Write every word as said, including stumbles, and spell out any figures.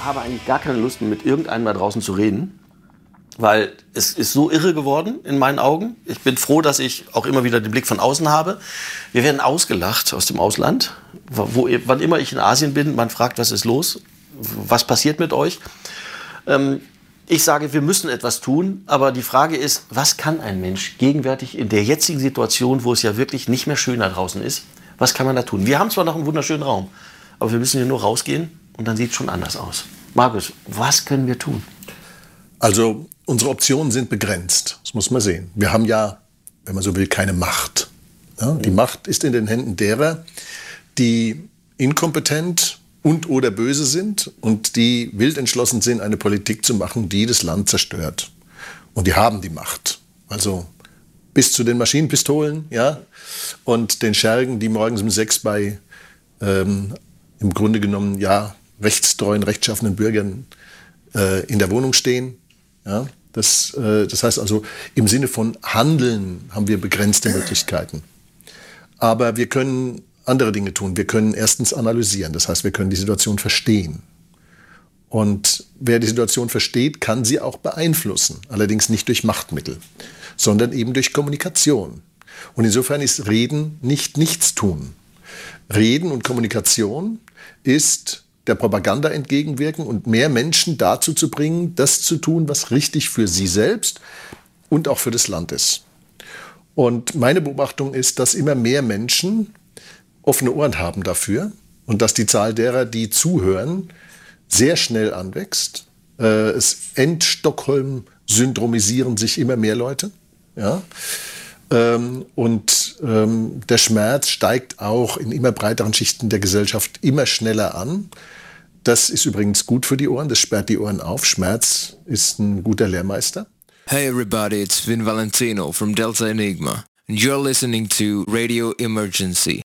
habe eigentlich gar keine Lust, mit irgendeinem da draußen zu reden, weil es ist so irre geworden in meinen Augen. Ich bin froh, dass ich auch immer wieder den Blick von außen habe. Wir werden ausgelacht aus dem Ausland. Wo, wann immer ich in Asien bin, man fragt, was ist los? Was passiert mit euch? Ähm, ich sage, wir müssen etwas tun, aber die Frage ist, was kann ein Mensch gegenwärtig in der jetzigen Situation, wo es ja wirklich nicht mehr schön da draußen ist, was kann man da tun? Wir haben zwar noch einen wunderschönen Raum, aber wir müssen hier nur rausgehen und dann sieht es schon anders aus. Markus, was können wir tun? Also unsere Optionen sind begrenzt, das muss man sehen. Wir haben ja, wenn man so will, keine Macht. Ja, die Macht ist in den Händen derer, die inkompetent und oder böse sind und die wild entschlossen sind, eine Politik zu machen, die das Land zerstört. Und die haben die Macht. Also bis zu den Maschinenpistolen, ja, und den Schergen, die morgens um sechs bei ähm, im Grunde genommen ja rechtstreuen, rechtschaffenen Bürgern äh, in der Wohnung stehen. Ja, das, äh, das heißt also, im Sinne von Handeln haben wir begrenzte Möglichkeiten. Aber wir können andere Dinge tun. Wir können erstens analysieren. Das heißt, wir können die Situation verstehen. Und wer die Situation versteht, kann sie auch beeinflussen. Allerdings nicht durch Machtmittel, sondern eben durch Kommunikation. Und insofern ist Reden nicht Nichtstun. Reden und Kommunikation ist der Propaganda entgegenwirken und mehr Menschen dazu zu bringen, das zu tun, was richtig für sie selbst und auch für das Land ist. Und meine Beobachtung ist, dass immer mehr Menschen offene Ohren haben dafür und dass die Zahl derer, die zuhören, sehr schnell anwächst. Äh, es End-Stockholm-syndromisieren sich immer mehr Leute. Ja? Ähm, und ähm, der Schmerz steigt auch in immer breiteren Schichten der Gesellschaft immer schneller an. Das ist übrigens gut für die Ohren, das sperrt die Ohren auf. Schmerz ist ein guter Lehrmeister. Hey everybody, it's Vin Valentino from Delta Enigma. And you're listening to Radio Emergency.